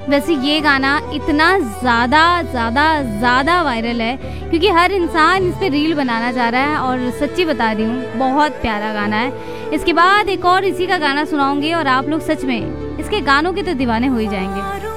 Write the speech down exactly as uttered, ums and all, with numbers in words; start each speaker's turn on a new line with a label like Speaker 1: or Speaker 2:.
Speaker 1: वैसे ये गाना इतना ज़्यादा ज़्यादा ज़्यादा वायरल है क्योंकि हर इंसान इस पे रील बनाना चाह रहा है और सच्ची बता रही हूँ बहुत प्यारा गाना है। इसके बाद एक और इसी का गाना सुनाऊंगी और आप लोग सच में इसके गानों के तो दीवाने हो ही जाएंगे।